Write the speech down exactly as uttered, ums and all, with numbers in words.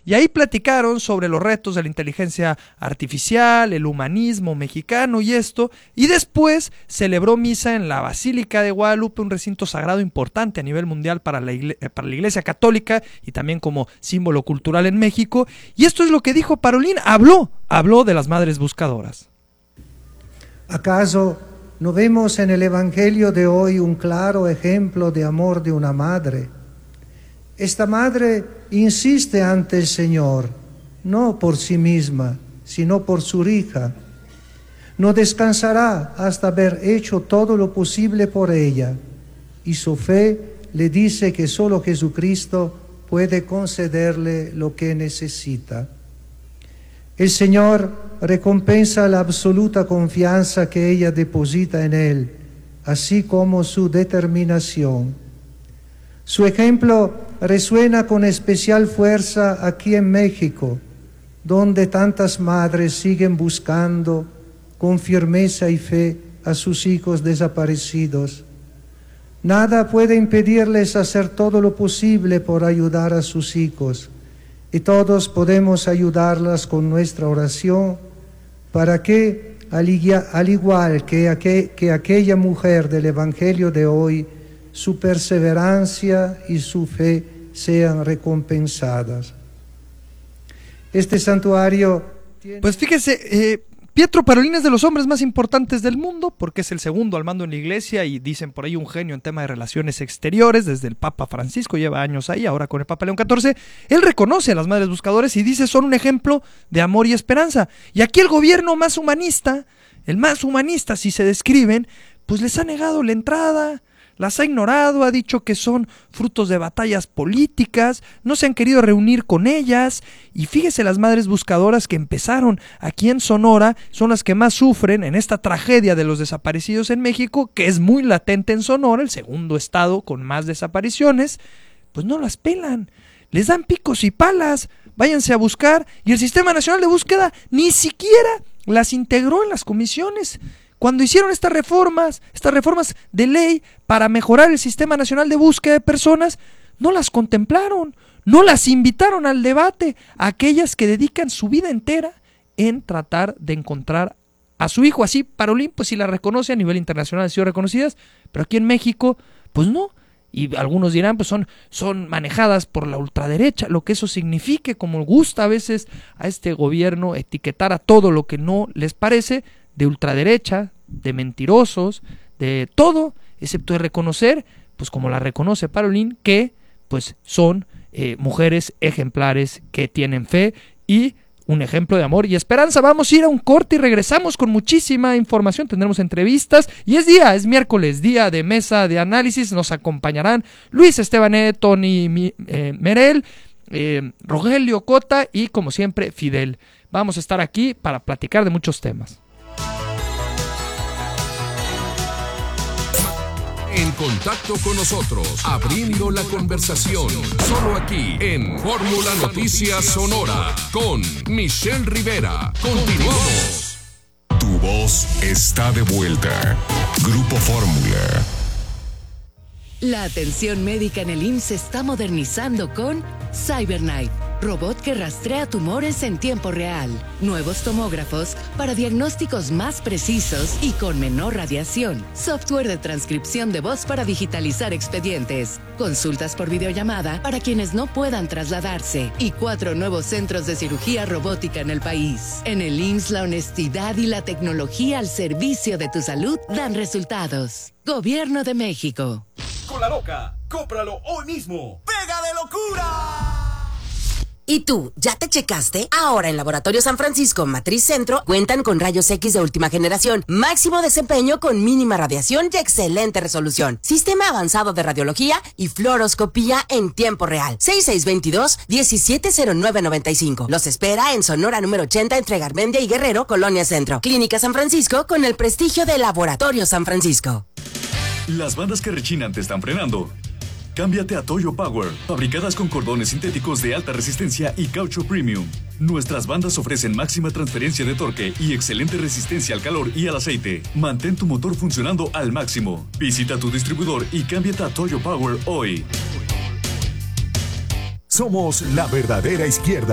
y ahí platicaron sobre los retos de la inteligencia artificial, el humanismo mexicano y esto, y después celebró misa en la Basílica de Guadalupe, un recinto sagrado importante a nivel mundial para la, igle- para la Iglesia Católica y también como símbolo cultural en México, y esto es lo que dijo Parolín, habló, habló de las madres buscadoras. ¿Acaso no vemos en el Evangelio de hoy un claro ejemplo de amor de una madre? Esta madre insiste ante el Señor, no por sí misma, sino por su hija. No descansará hasta haber hecho todo lo posible por ella, y su fe le dice que solo Jesucristo puede concederle lo que necesita. El Señor recompensa la absoluta confianza que ella deposita en Él, así como su determinación. Su ejemplo resuena con especial fuerza aquí en México, donde tantas madres siguen buscando con firmeza y fe a sus hijos desaparecidos. Nada puede impedirles hacer todo lo posible por ayudar a sus hijos, y todos podemos ayudarlas con nuestra oración para que, al igual que, aqu que aquella mujer del Evangelio de hoy, su perseverancia y su fe sean recompensadas. Este santuario tiene... Pues fíjese, eh, Pietro Parolin es de los hombres más importantes del mundo porque es el segundo al mando en la iglesia y dicen por ahí un genio en tema de relaciones exteriores, desde el Papa Francisco, lleva años ahí, ahora con el Papa León catorce. Él reconoce a las madres buscadoras y dice son un ejemplo de amor y esperanza. Y aquí el gobierno más humanista, el más humanista si se describen, pues les ha negado la entrada, las ha ignorado, ha dicho que son frutos de batallas políticas, no se han querido reunir con ellas, y fíjese, las madres buscadoras que empezaron aquí en Sonora son las que más sufren en esta tragedia de los desaparecidos en México, que es muy latente en Sonora, el segundo estado con más desapariciones. Pues no las pelan, les dan picos y palas, váyanse a buscar, y el Sistema Nacional de Búsqueda ni siquiera las integró en las comisiones. Cuando hicieron estas reformas, estas reformas de ley para mejorar el Sistema Nacional de Búsqueda de Personas, no las contemplaron, no las invitaron al debate, a aquellas que dedican su vida entera en tratar de encontrar a su hijo. Así, Parolin, pues sí la reconoce, a nivel internacional han sido reconocidas, pero aquí en México, pues no. Y algunos dirán, pues son, son manejadas por la ultraderecha, lo que eso signifique, como gusta a veces a este gobierno etiquetar a todo lo que no les parece, de ultraderecha, de mentirosos, de todo, excepto de reconocer, pues como la reconoce Parolin, que pues son eh, mujeres ejemplares que tienen fe y un ejemplo de amor y esperanza. Vamos a ir a un corte y regresamos con muchísima información, tendremos entrevistas y es día, es miércoles, día de mesa de análisis, nos acompañarán Luis Estebanet, Tony eh, Merel, eh, Rogelio Cota y como siempre Fidel. Vamos a estar aquí para platicar de muchos temas. En contacto con nosotros, abriendo la conversación, solo aquí en Fórmula Noticias Sonora, con Michelle Rivera. Continuamos. Tu voz está de vuelta. Grupo Fórmula. La atención médica en el I M S S se está modernizando con CyberKnife, robot que rastrea tumores en tiempo real. Nuevos tomógrafos para diagnósticos más precisos y con menor radiación. Software de transcripción de voz para digitalizar expedientes. Consultas por videollamada para quienes no puedan trasladarse. Y cuatro nuevos centros de cirugía robótica en el país. En el I M S S, la honestidad y la tecnología al servicio de tu salud dan resultados. Gobierno de México. Con La Loca, cómpralo hoy mismo. ¡Pega de locura! ¿Y tú, ya te checaste? Ahora en Laboratorio San Francisco Matriz Centro cuentan con rayos X de última generación, máximo desempeño con mínima radiación y excelente resolución, sistema avanzado de radiología y fluoroscopía en tiempo real. seis seis dos dos, uno siete cero nueve nueve cinco. Los espera en Sonora número ochenta entre Garmendia y Guerrero, Colonia Centro. Clínica San Francisco con el prestigio de Laboratorio San Francisco. Las bandas que rechinan te están frenando. Cámbiate a Toyo Power, fabricadas con cordones sintéticos de alta resistencia y caucho premium. Nuestras bandas ofrecen máxima transferencia de torque y excelente resistencia al calor y al aceite. Mantén tu motor funcionando al máximo. Visita tu distribuidor y cámbiate a Toyo Power hoy. Somos la verdadera izquierda.